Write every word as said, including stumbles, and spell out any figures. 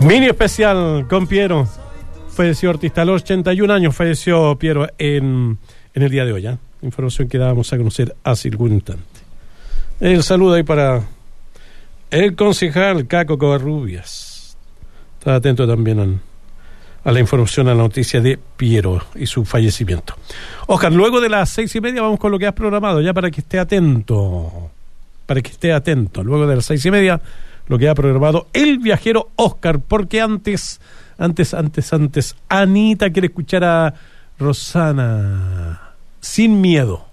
Mini especial con Piero. Falleció artista a los ochenta y un años, falleció Piero en, en el día de hoy, ¿eh? Información que dábamos a conocer hace algún instante. El saludo ahí para el concejal Caco Covarrubias. Está atento también a, a la información, a la noticia de Piero y su fallecimiento. Oscar, luego de las seis y media vamos con lo que has programado, ya para que esté atento. Para que esté atento. Luego de las seis y media, lo que ha programado el viajero Oscar, porque antes, antes, antes, antes, Anita quiere escuchar a Rosana. Sin miedo.